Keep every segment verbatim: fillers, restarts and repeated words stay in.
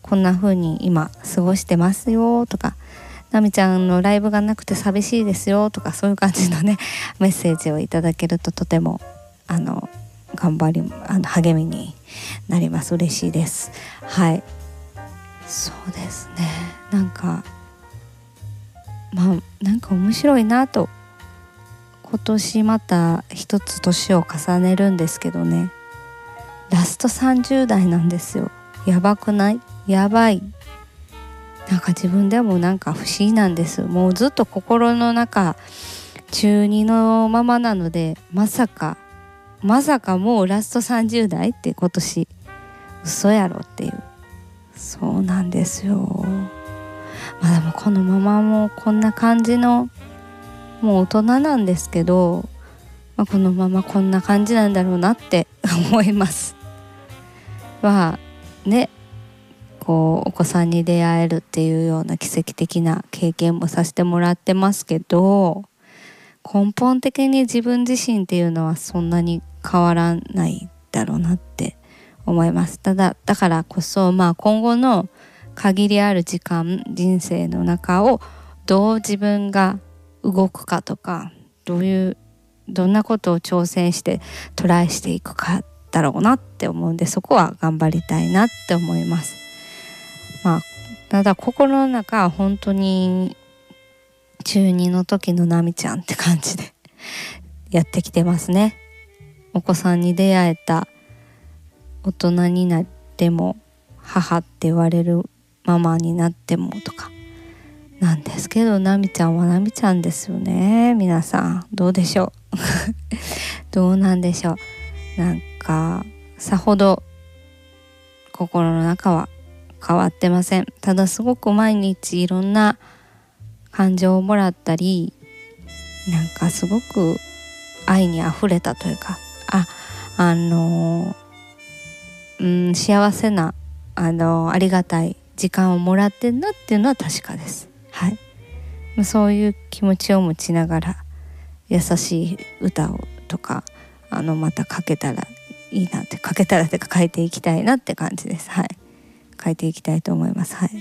こんな風に今過ごしてますよとか、なみちゃんのライブがなくて寂しいですよとか、そういう感じのねメッセージをいただけるととてもあの頑張りあの励みになります。嬉しいです。はい、そうですね。なんかまあなんか面白いなと、今年また一つ年を重ねるんですけどね、ラストさんじゅう代なんですよ。やばくない？やばい。なんか自分でもなんか不思議なんです。もうずっと心の中中二のままなので、まさかまさかもうラストさんじゅう代って今年嘘やろっていう、そうなんですよ。まあでもこのままもうこんな感じのもう大人なんですけど、まあ、このままこんな感じなんだろうなって思います。まあね、こうお子さんに出会えるっていうような奇跡的な経験もさせてもらってますけど、根本的に自分自身っていうのはそんなに変わらないだろうなって思います。ただだからこそ、まあ今後の限りある時間、人生の中をどう自分が動くかとか、どういうどんなことを挑戦してトライしていくかだろうなって思うんで、そこは頑張りたいなって思います。まあただ心の中は本当に中にの時のなみちゃんって感じでやってきてますね。お子さんに出会えた、大人になっても母って言われるママになってもとかなんですけど、なみちゃんはなみちゃんですよね。皆さんどうでしょうどうなんでしょう。なんかさほど心の中は変わってません。ただすごく毎日いろんな感情をもらったり、なんかすごく愛にあふれたというか、あ、あのうん幸せなあのありがたい時間をもらってんなっていうのは確かです。はい。そういう気持ちを持ちながら優しい歌をとかあのまた書けたらいいなって、書けたらってか書いていきたいなって感じです。はい。書いていきたいと思います。はい。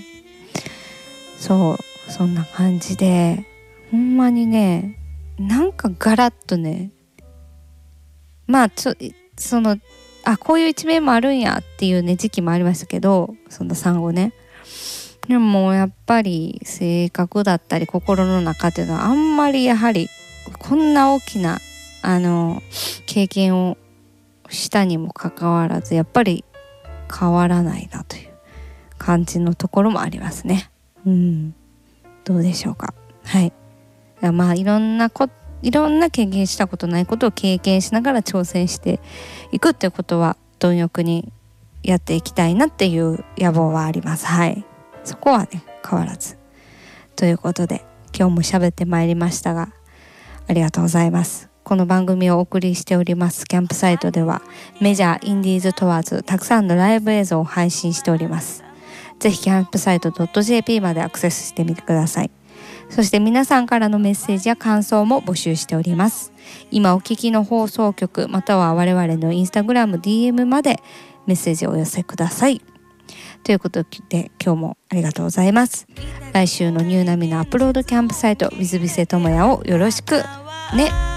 そうそんな感じで、ほんまにね、なんかガラッとね、まあちょそのあこういう一面もあるんやっていうね時期もありましたけど、その産後ね。でもやっぱり性格だったり心の中っていうのはあんまりやはりこんな大きなあの経験をしたにもかかわらずやっぱり変わらないなという感じのところもありますね。うん、どうでしょうか。はい。まあいろんなこいろんな経験したことないことを経験しながら挑戦していくっていうことは貪欲にやっていきたいなっていう野望はあります。はい。そこはね変わらずということで、今日も喋ってまいりましたがありがとうございます。この番組をお送りしておりますキャンプサイトではメジャーインディーズ問わずたくさんのライブ映像を配信しております。ぜひキャンプサイト .jp までアクセスしてみてください。そして皆さんからのメッセージや感想も募集しております。今お聞きの放送局または我々のインスタグラム ディーエム までメッセージをお寄せください。ということで今日もありがとうございます。来週のニューナミのアップロードキャンプサイト with ビセトモヤをよろしくね。